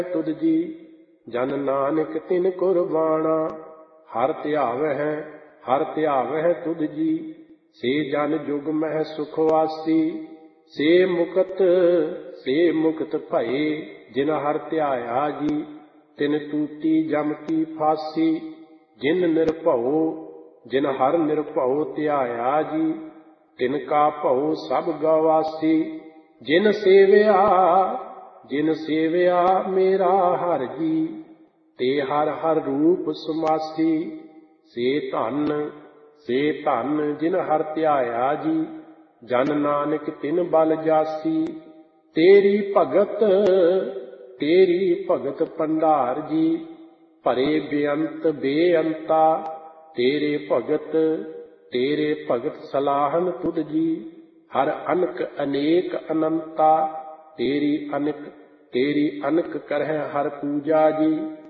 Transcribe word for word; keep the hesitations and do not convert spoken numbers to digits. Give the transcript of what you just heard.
तुद जी, जन नानक तिन कुर्बाना। हर ध्यावै हर ध्यावै तुद जी, से जन जुग मह सुख वासी। से मुकत से मुकत भये, जिन हर ध्याया जी। तिन तूती जम की फांसी, जिन निर्भਉ जिन हर निर्भਉ ध्याया जी। तिनका भਉ सब गवासी, जिन सेविया जिन सेविया मेरा हर जी। ते हर हर रूप समासी, से धन से धन जिन हर ध्याया जी। जन नानक तिन बल जासी, तेरी भगत तेरी भगत भंडार जी। भरे बेअंत बेअंता, तेरे भगत तेरे भगत सलाहन तुद जी। हर अनक अनेक अनंता, तेरी अनक तेरी अनक करह हर पूजा जी।